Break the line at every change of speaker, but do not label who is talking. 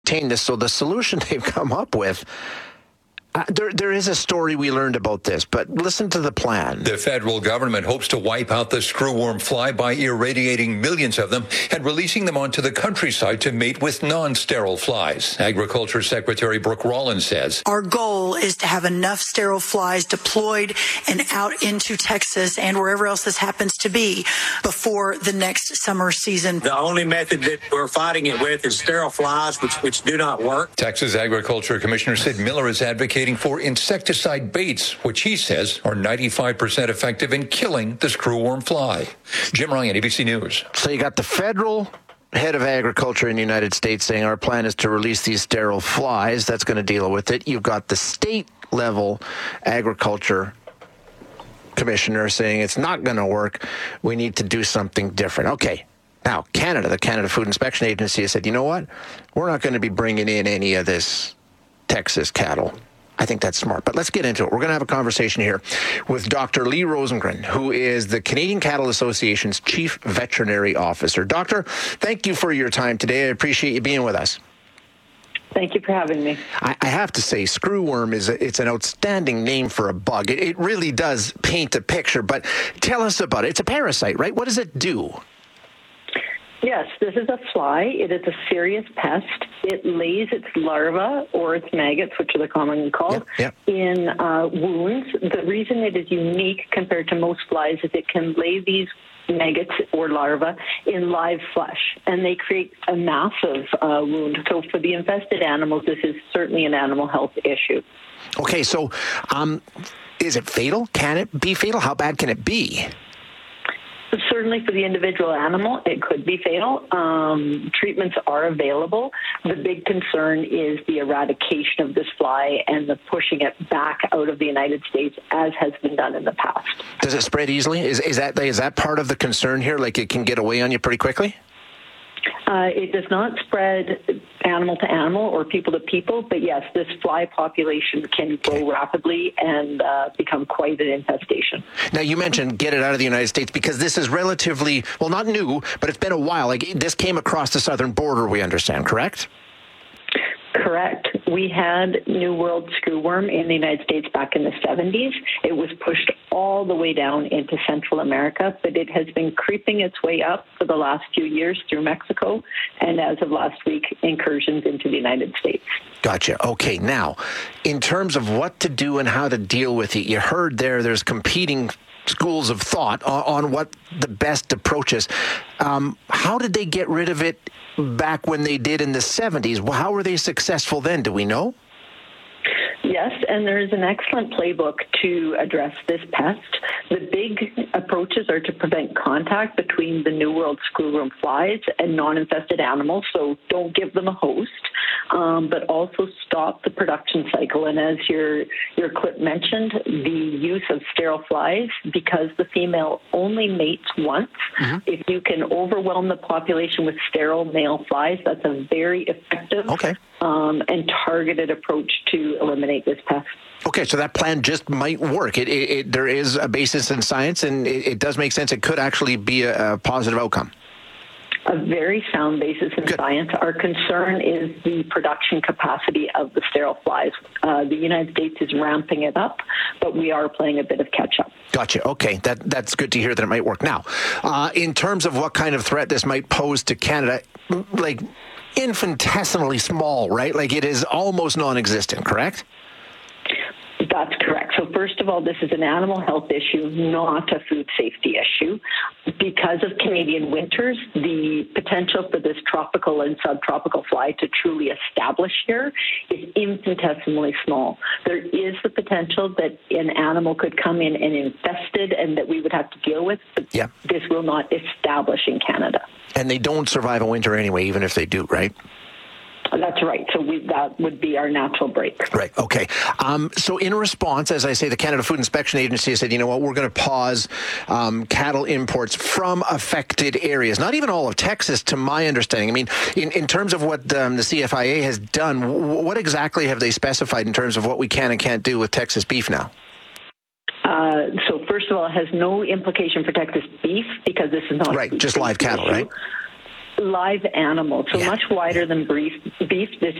contain this. So the solution they've come up with, there is a story we learned about this, but listen to the plan.
The federal government hopes to wipe out the screwworm fly by irradiating millions of them and releasing them onto the countryside to mate with non-sterile flies. Agriculture Secretary Brooke Rollins says,
our goal is to have enough sterile flies deployed and out into Texas and wherever else this happens to be before the next summer season.
The only method that we're fighting it with is sterile flies, which do not work.
Texas Agriculture Commissioner Sid Miller is advocating for insecticide baits, which he says are 95% effective in killing the screwworm fly. Jim Ryan, ABC News.
So you got the federal head of agriculture in the United States saying our plan is to release these sterile flies. That's going to deal with it. You've got the state level agriculture commissioner saying it's not going to work. We need to do something different. Okay. Now, Canada, the Canada Food Inspection Agency has said, you know what? We're not going to be bringing in any of this Texas cattle. I think that's smart. But let's get into it. We're going to have a conversation here with Dr. Lee Rosengren, who is the Canadian Cattle Association's Chief Veterinary Officer. Doctor, thank you for your time today. I appreciate you being with us.
Thank you for having me.
I have to say, screwworm it's an outstanding name for a bug. It really does paint a picture. But tell us about it. It's a parasite, right? What does it do?
Yes, this is a fly. It is a serious pest. It lays its larvae or its maggots, which are the commonly called, in wounds. The reason it is unique compared to most flies is it can lay these maggots or larvae in live flesh, and they create a massive wound. So for the infested animals, this is certainly an animal health issue.
Okay, so is it fatal? Can it be fatal? How bad can it be?
Certainly for the individual animal, it could be fatal. Treatments are available. The big concern is the eradication of this fly and the pushing it back out of the United States, as has been done in the past.
Does it spread easily? Is that part of the concern here? Like it can get away on you pretty quickly?
It does not spread animal to animal or people to people, but yes, this fly population can grow rapidly and become quite an infestation.
Now, you mentioned get it out of the United States because this is relatively, well, not new, but it's been a while. Like this came across the southern border, we understand, correct?
Correct. We had New World screwworm in the United States back in the 70s. It was pushed all the way down into Central America, but it has been creeping its way up for the last few years through Mexico, and as of last week, incursions into the United States.
Gotcha. Okay. Now, in terms of what to do and how to deal with it, you heard there's competing schools of thought on what the best approach is. How did they get rid of it back when they did in the 70s? How were they successful then? Do we know?
Yes, and there is an excellent playbook to address this pest. The big approaches are to prevent contact between the New World screwworm flies and non-infested animals, so don't give them a host, but also stop the production cycle. And as your clip mentioned, the use of sterile flies, because the female only mates once, if you can overwhelm the population with sterile male flies, that's a very effective and targeted approach to eliminate this pest.
Okay, so that plan just might work. There is a basis in science, and it does make sense. It could actually be a positive outcome.
A very sound basis in science. Our concern is the production capacity of the sterile flies. The United States is ramping it up, but we are playing a bit of catch-up.
Gotcha. Okay, that's good to hear that it might work. Now, in terms of what kind of threat this might pose to Canada, like infinitesimally small, right? Like it is almost non-existent, correct?
That's correct. So first of all, this is an animal health issue, not a food safety issue. Because of Canadian winters, the potential for this tropical and subtropical fly to truly establish here is infinitesimally small. There is the potential that an animal could come in and infest it and that we would have to deal with, but this will not establish in Canada.
And they don't survive a winter anyway, even if they do, right?
That's right. So that would be our natural break.
Right. Okay. So in response, as I say, the Canada Food Inspection Agency has said, you know what, we're going to pause cattle imports from affected areas. Not even all of Texas, to my understanding. I mean, in terms of what the CFIA has done, what exactly have they specified in terms of what we can and can't do with Texas beef now?
So first of all, it has no implication for Texas beef because this is not
right. Just live cattle,
issue.
Right?
live animals, so much wider than beef. This